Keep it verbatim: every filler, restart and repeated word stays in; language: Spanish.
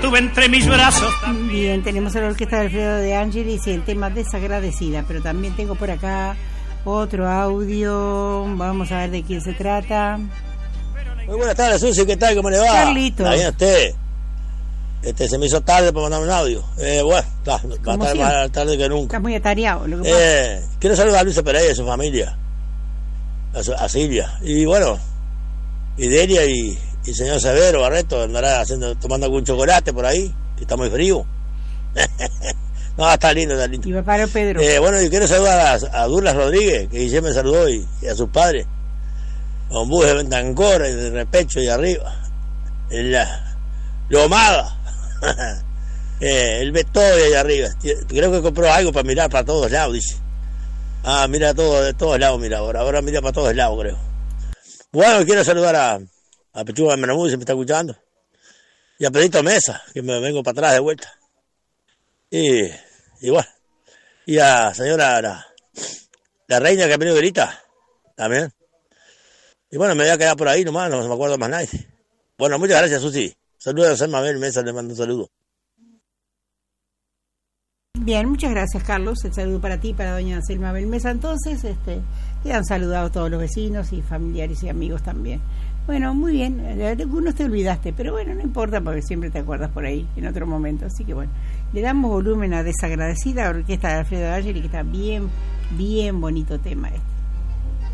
tuve entre mis brazos. Bien, tenemos a la orquesta de Alfredo De Angelis y el tema Desagradecida, pero también tengo por acá otro audio. Vamos a ver de quién se trata. Muy buenas tardes, Susi, ¿qué tal? ¿Cómo le va? Carlito. ¿Está bien usted? Este, se me hizo tarde para mandarme un audio. Eh, bueno, está, va a estar más tarde que nunca. Estás muy atareado. Lo que eh, quiero saludar a Luisa Pereira y a su familia, a, su, a Silvia. Y bueno, y Delia y, y el señor Severo Barreto andará haciendo, tomando algún chocolate por ahí, que está muy frío. No, está lindo, está lindo. Y papá Pedro. Eh, bueno, yo quiero saludar a, a Durlas Rodríguez, que Guillermo me saludó, y, y a sus padres. A Don Bus de Bentancor, de Repecho y arriba. En la Lomada. eh, el Beto de allá arriba. Creo que compró algo para mirar para todos lados, dice. Ah, mira todo, de todos lados, mira ahora. Ahora mira para todos lados, creo. Bueno, quiero saludar a, a Pechuga de Menamú, si me está escuchando. Y a Pedrito Mesa, que me vengo para atrás de vuelta. Y, y bueno. Y a señora, la, la reina que ha venido ahorita, también. Y bueno, me voy a quedar por ahí nomás, no me acuerdo más nadie. Bueno, muchas gracias, Susi. Saludos a Selma Abel Mesa, le mando un saludo. Bien, muchas gracias, Carlos. El saludo para ti, para doña Selma Abel Mesa. Entonces, este, quedan saludados todos los vecinos y familiares y amigos también. Bueno, muy bien. Algunos te olvidaste, pero bueno, no importa porque siempre te acuerdas por ahí en otro momento. Así que bueno, le damos volumen a Desagradecida, orquesta de Alfredo Ángel, que está bien, bien bonito tema este.